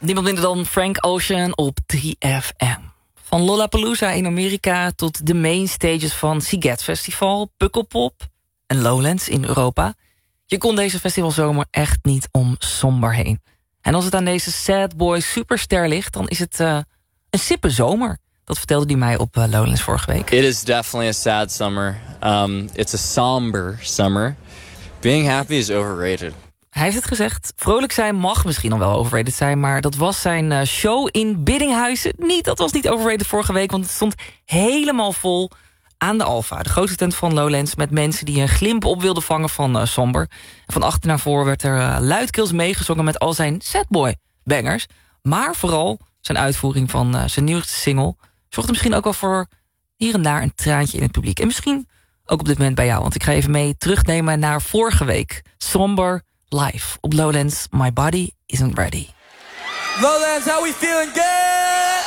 Niemand minder dan Frank Ocean op 3FM. Van Lollapalooza in Amerika tot de main stages van Sziget Festival, Pukkelpop en Lowlands in Europa. Je kon deze festivalzomer echt niet om somber heen. En als het aan deze sad boy superster ligt, dan is het een sippe zomer. Dat vertelde hij mij op Lowlands vorige week. It is definitely a sad summer. It's a somber summer. Being happy is overrated. Hij heeft het gezegd. Vrolijk zijn mag misschien nog wel overrated zijn, maar dat was zijn show in Biddinghuizen niet. Dat was niet overrated vorige week, want het stond helemaal vol aan de Alfa. De grootste tent van Lowlands, met mensen die een glimp op wilden vangen van somber. Van achter naar voor werd er luidkeels meegezongen met al zijn sadboy bangers. Maar vooral zijn uitvoering van zijn nieuwste single zorgde misschien ook wel voor hier en daar een traantje in het publiek. En misschien ook op dit moment bij jou, want ik ga even mee terugnemen naar vorige week. Somber live op Lowlands, My Body Isn't Ready. Lowlands, how we feeling? Good?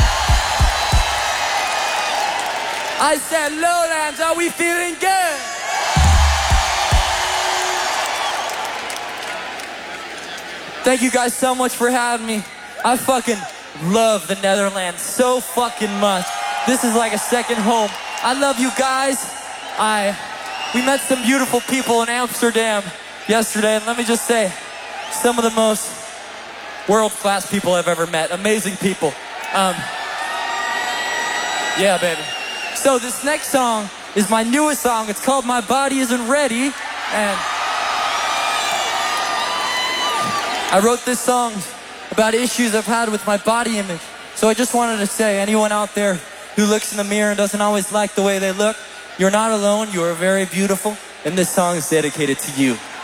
I said Lowlands, how we feeling? Good? Thank you guys so much for having me. I fucking love the Netherlands so fucking much. This is like a second home. I love you guys. We met some beautiful people in Amsterdam yesterday, and let me just say, some of the most world-class people I've ever met. Amazing people. Yeah, baby. So this next song is my newest song. It's called My Body Isn't Ready, and I wrote this song about issues I've had with my body image. So I just wanted to say, anyone out there who looks in the mirror and doesn't always like the way they look, you're not alone, you are very beautiful, and this song is dedicated to you.